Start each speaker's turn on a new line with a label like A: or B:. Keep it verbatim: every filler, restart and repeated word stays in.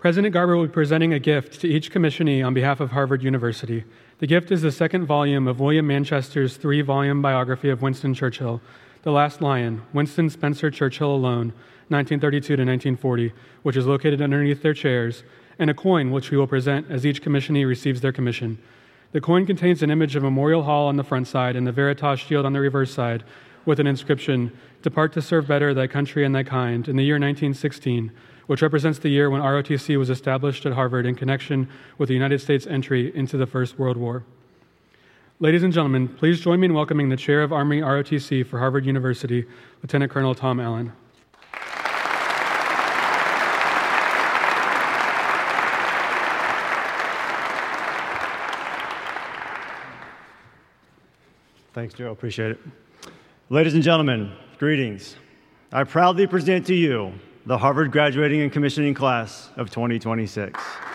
A: President Garber will be presenting a gift to each commissionee on behalf of Harvard University. The gift is the second volume of William Manchester's three-volume biography of Winston Churchill, The Last Lion, Winston Spencer Churchill Alone, nineteen thirty-two to nineteen forty, which is located underneath their chairs, and a coin which we will present as each commissionee receives their commission. The coin contains an image of Memorial Hall on the front side and the Veritas Shield on the reverse side, with an inscription, "Depart to serve better thy country and thy kind," in the year nineteen sixteen, which represents the year when R O T C was established at Harvard in connection with the United States' entry into the First World War. Ladies and gentlemen, please join me in welcoming the Chair of Army R O T C for Harvard University, Lieutenant Colonel Tom Allen.
B: Thanks, Joe. Appreciate it. Ladies and gentlemen, greetings. I proudly present to you the Harvard graduating and commissioning class of twenty twenty-six.